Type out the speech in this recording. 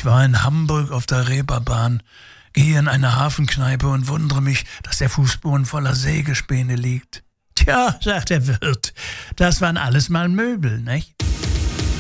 Ich war in Hamburg auf der Reeperbahn, gehe in eine Hafenkneipe und wundere mich, dass der Fußboden voller Sägespäne liegt. Tja, sagt der Wirt, das waren alles mal Möbel, nicht?